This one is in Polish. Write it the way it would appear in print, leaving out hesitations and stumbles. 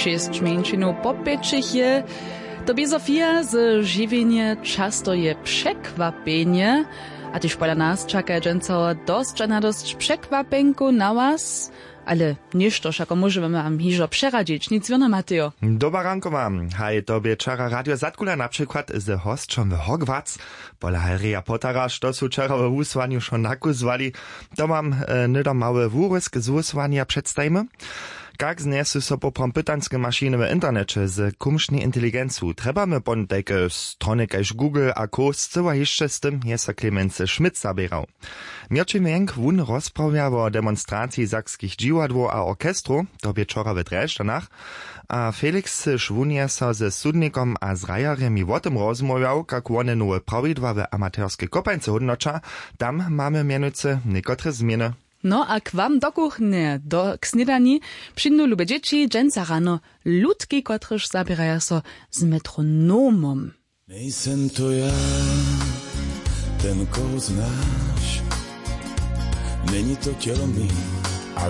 6 mieńczynów popieczych je. Tobie Zofia z żywienie często je przekwapienie, a tyż pola nas czeka dżęco dość przekwapenku na was. Ale niesztoż, ako możemy wam hižo przeradzić, nic wiona Mateo. Dobar ranko wam. Haj, tobie czara Radio Zatkula na przykład z hostczom w Hogwarts. Pola Harry'a Pottera, što su czara w usłaniu schon nakuzwali, to mam nydom mały wórysk z usłania przedstajmy. Jak zniesu so poprom pytanskie maszyny w internecie z kumsznej inteligencu, trebamy pon takie strony kaž Google a cyła jeszcze z tym jest Clemence Schmidt zabierał. Mirczym jęk wun rozprawia o demonstracji sakskich dziwadłów a orkestru, to wieczora w Dreszczanach, a Felix Szwunie so ze studnikom a z rajaremi o tym rozmawiał, jak one nowe prawidła w amatorskiej kopańce hodnocza, tam mamy mianowicie niekotre zmiany. No a k wam do kuchny, do snidani, przyjdą lube dzieci, dżęca rano, ludki, kotryż zabierają so z metronomom. Nejsem to ja, ten koho znáš, není to tělo mý,